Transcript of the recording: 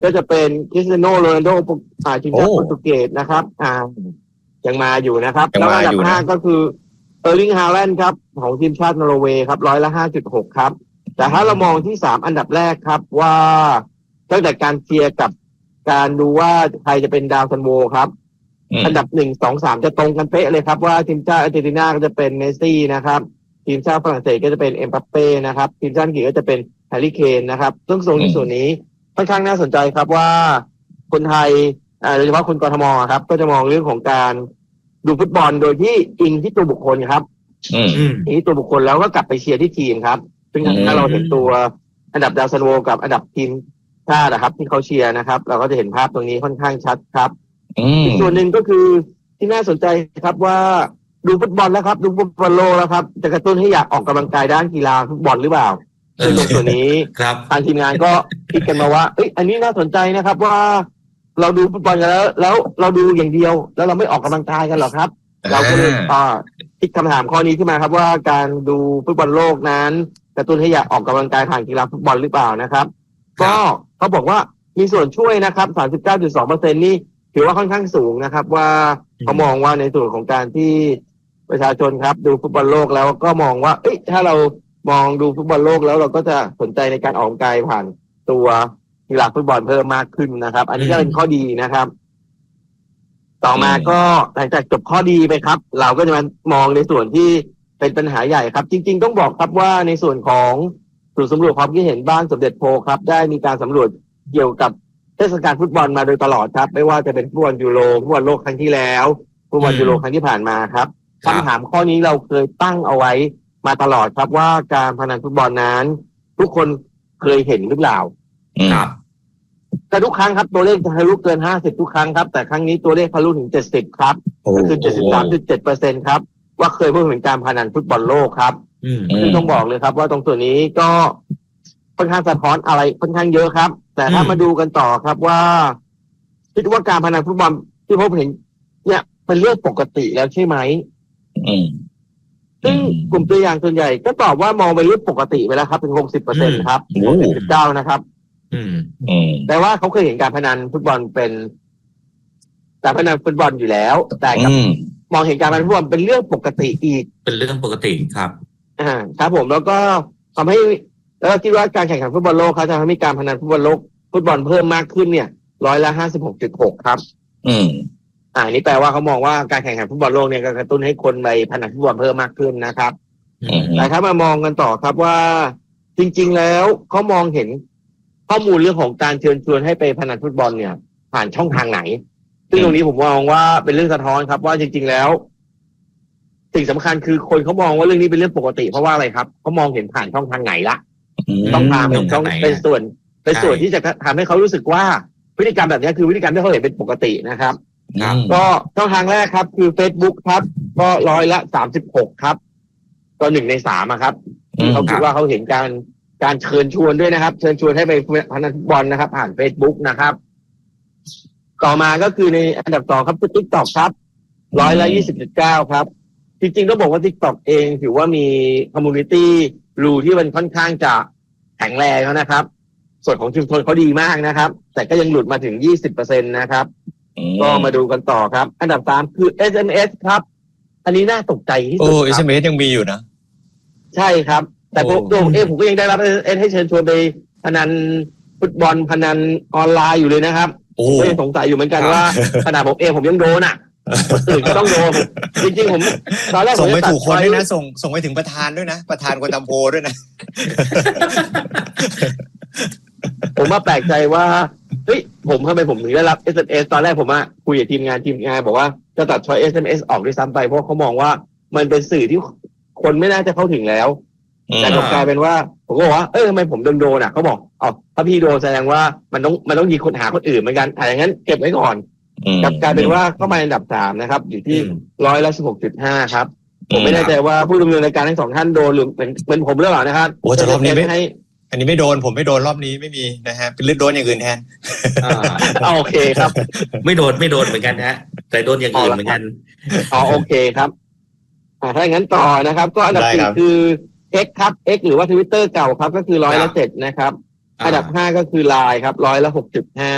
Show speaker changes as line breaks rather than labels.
ก็จะเป็นคริสเตียโนโรนัลโดทีมชาติโปรตุเกสนะครับยังมาอยู่นะครับแล้วอันดับ5ก็คือเออร์ลิงฮาแลนด์ครับของทีมชาตินอร์เวย์ครับ5.6ครับแต่ถ้าเรามองที่3อันดับแรกครับว่าตั้งแต่การเชียร์กับการดูว่าใครจะเป็นดาวซันโวครับอันดับ1 2 3จะตรงกันเป๊ะเลยครับว่าทีมชาติอาร์เจนตินาก็จะเป็นเมสซี่นะครับทีมชาติฝรั่งเศสก็จะเป็นเอ็มบัปเป้นะครับทีมชาติอังกฤษก็จะเป็นแฮร์รี่เคนนะครับซึ่งส่วนนี้ค่อนข้างน่าสนใจครับว่าคนไทยโดยเฉพาะคนกทมครับก็จะมองเรื่องของการดูฟุตบอลโดยที่อิงที่ตัวบุคคลครับที่ตัวบุคคลแล้วก็กลับไปเชียร์ที่ทีมครับซึ่งถ้าเราเห็นตัวอันดับดาวซันโวกับอันดับทีมชาตินะครับที่เขาเชียร์นะครับเราก็จะเห็นภาพตรงนี้ค่อนข้างชัดครับอีกส่วนหนึ่งก็คือที่น่าสนใจครับว่าดูฟุตบอลแล้วครับดูฟุตบอลโลกแล้วครับจะกระตุ้นให้อยากออกกำลังกายด้านกีฬาฟุตบอลหรือเปล่าซึ่งตรงส่วนนี้ทางทีมงานก็คิดกันมาว่าอันนี้น่าสนใจนะครับว่าเราดูฟุตบอลกันแล้วเราดูอย่างเดียวแล้วเราไม่ออกกำลังกายกันหรอครับเราก็เลยคิดคำถามข้อนี้ขึ้นมาครับว่าการดูฟุตบอลโลกนั้นกระตุ้นให้อยากออกกำลังกายผ่านกีฬาฟุตบอลหรือเปล่านะครับก็เขาบอกว่ามีส่วนช่วยนะครับ 39.2% นี่ถือว่าค่อนข้างสูงนะครับว่าเขามองว่าในส่วนของการที่ประชาชนครับดูฟุตบอลโลกแล้วก็มองว่าถ้าเรามองดูฟุตบอลโลกแล้วเราก็จะสนใจในการออกกำลังกายผ่านตัวกีฬาฟุตบอลเพิ่มมากขึ้นนะครับอันนี้ก็เป็นข้อดีนะครับต่อมาก็หลังจากจบข้อดีไปครับเราก็จะมามองในส่วนที่เป็นปัญหาใหญ่ครับจริงๆต้องบอกครับว่าในส่วนของศูนย์สำรวจความคิดเห็นบ้านสมเด็จโพครับได้มีการสำรวจเกี่ยวกับเทศกาลฟุตบอลมาโดยตลอดครับไม่ว่าจะเป็นฟุตบอลยูโรฟุตบอลโลกครั้งที่แล้วฟุตบอลยูโรครั้งที่ผ่านมาครับคำถามข้อนี้เราเคยตั้งเอาไว้มาตลอดครับว่าการพนันฟุตบอลนั้นทุกคนเคยเห็นหรือเปล่าครับแต่ทุกครั้งครับตัวเลขจะทะลุเกิน50ทุกครั้งครับแต่ครั้งนี้ตัวเลขทะลุถึง70ครับก็คือ 73.7% ครับว่าเคยพบเห็นการพนันฟุตบอลโลกครับซึ่งต้องบอกเลยครับว่าตรงส่วนนี้ก็ค่อนข้างสะท้อนอะไรค่อนข้างเยอะครับแต่ถ้ามาดูกันต่อครับว่าคิดว่าการพนันฟุตบอลที่พบเห็นเนี่ยเป็นเรื่องปกติแล้วใช่ไหมซึ่งกลุ่มตัวอย่างส่วนใหญ่ก็ตอบว่ามองเป็นเรื่องปกติไปแล้วครับถึง 60% ครับ 69% นะครับแต่ว่าเขาเคยเห็นการพนันฟุตบอลเป็นการพนันฟุตบอลอยู่แล้วแต่กับมองเห็นการพนันฟุตบอลเป็นเรื่องปกติอีก
เป็นเรื่องปกติครับ
ครับผมแล้วก็ทำให้แล้วคิดว่าการแข่งขันฟุตบอลโลกเขาจะทำให้การพนันฟุตบอลโลกฟุตบอลเพิ่มมากขึ้นเนี่ย56.6%ครับนี่แปลว่าเขามองว่าการแข่งขันฟุตบอลโลกเนี่ยกระตุ้นให้คนไปพนันฟุตบอลเพิ่มมากขึ้นนะครับแต่ถ้ามามองกันต่อครับว่าจริงๆแล้วเขามองเห็นข้อมูลเรื่องของการเชิญชวนให้ไปพนันฟุตบอลเนี่ยผ่านช่องทางไหนซึ่งตรงนี้ผมมองว่าเป็นเรื่องสะท้อนครับว่าจริงๆแล้วสิ่งสำคัญคือคนเขามองว่าเรื่องนี้เป็นเรื่องปกติเพราะว่าอะไรครับเขามองเห็นผ่านช่องทางไหนละต้องทำเป็นส่วนที่จะทำให้เขารู้สึกว่าพฤติกรรมแบบนี้คือพฤติกรรมที่เขาเห็นเป็นปกตินะครับก็ช่องทางแรกครับคือ Facebook ครับก็36%ครับก็1 ใน 3ครับเขาคิดว่าเขาเห็นการเชิญชวนด้วยนะครับเชิญชวนให้ไปพนันฟุตบอลนะครับผ่าน Facebook นะครับต่อมาก็คือในอันดับ2ครับคือ TikTok ครับ20.9%ครับจริงๆต้องบอกว่า TikTok เองถือว่ามีคอมมูนิตี้รูที่มันค่อนข้างจะแข็งแรงแล้วนะครับส่วนของชุมชนเขาดีมากนะครับแต่ก็ยังหลุดมาถึง 20% นะครับก็มาดูกันต่อครับอันดับ3คือ SMS ครับอันนี้น่าตกใจที่สุดครับ
SMS ยังมีอยู่นะ
ใช่ครับแต่ผมก็ยังได้รับ SMS ให้เชิญชวนไปพนันฟุตบอลพนันออนไลน์อยู่เลยนะครับก็ยังสงสัยอยู่เหมือนกันว่าขนาดผมยังโดนอื่นก็ต้องโดนจริงๆผมตอนแรก
ส่งไปถูกคนด้วยนะส่งไปถึงประธานด้วยนะประธานคนทำโพด้วยนะ
ผมมาแปลกใจว่าทำไมผมถึงได้รับ SMS ตอนแรกผมคุยกับทีมงานบอกว่าจะตัดช้อย SMS ออกด้วยซ้ำไปเพราะเขามองว่ามันเป็นสื่อที่คนไม่น่าจะเข้าถึงแล้วแต่กลายเป็นว่าผมก็บอกว่าทำไมผมโดนเขาบอกถ้าพี่โดนแสดงว่ามันต้องยิงคนหาคนอื่นเหมือนกันอย่างนั้นเก็บไว้ก่อนกลายเป็นว่าเข้ามาอันดับ3นะครับอยู่ที่16.5%ครับผมไม่แน่ใจว่าผู้ดำเนินรายการทั้ง2ท่านโดนหรือเป็นผมหรือเปล่านะครับ
แต่รอบนี้อันนี้ไม่โดนผมไม่โดนรอบนี้ไม่มีนะฮะเป็นโดนอย่างอื่นแทน
โอเคครับ
ไม่โดนเหมือนกันฮะแต่โดนอย่างอื่นเหมือนกัน
โอเคครับถ้าอย่างนั้นต่อนะครับก็อันดับ4คือ X ครับ X หรือว่า Twitter เก่าครับก็คือ107%นะครับอันดับ5ก็คือ LINE ครับ6.5%